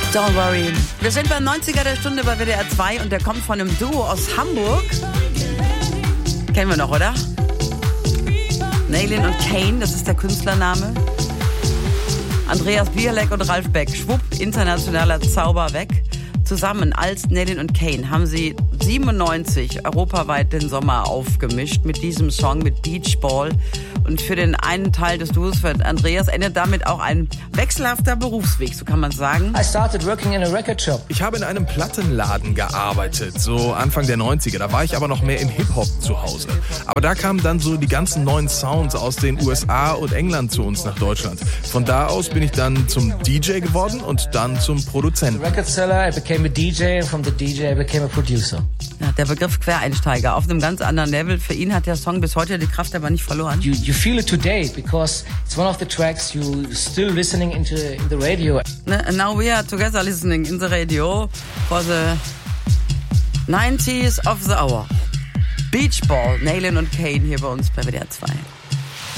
Don't worry. Wir sind beim 90er der Stunde bei WDR 2 und der kommt von einem Duo aus Hamburg. Kennen wir noch, oder? Nalin und Kane, das ist der Künstlername. Andreas Bierleck und Ralf Beck, schwupp, internationaler Zauber weg. Zusammen als Nalin und Kane haben sie 97 europaweit den Sommer aufgemischt mit diesem Song, mit Beach Ball. Und für den einen Teil des Duos, für Andreas, endet damit auch ein wechselhafter Berufsweg, so kann man sagen. I started working in a record shop. Ich habe in einem Plattenladen gearbeitet, so Anfang der 90er. Da war ich aber noch mehr im Hip-Hop zu Hause. Aber da kamen dann so die ganzen neuen Sounds aus den USA und England zu uns nach Deutschland. Von da aus bin ich dann zum DJ geworden und dann zum Produzenten. Record seller, I became a DJ and from the DJ I became a producer. Ja, der Begriff Quereinsteiger auf einem ganz anderen Level. Für ihn hat der Song bis heute die Kraft aber nicht verloren. You feel it today because it's one of the tracks you still listening in the radio. And now we are together listening in the radio for the 90s of the hour. Beach Ball, Nalin und Kane hier bei uns bei WDR 2.